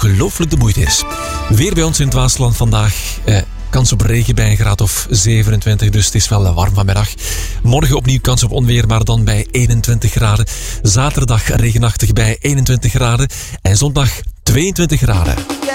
ongelooflijk de moeite is. Weer bij ons in het Waasland vandaag. Kans op regen bij een graad of 27, dus het is wel warm vanmiddag. Morgen opnieuw kans op onweer, maar dan bij 21 graden. Zaterdag regenachtig bij 21 graden. En zondag 22 graden.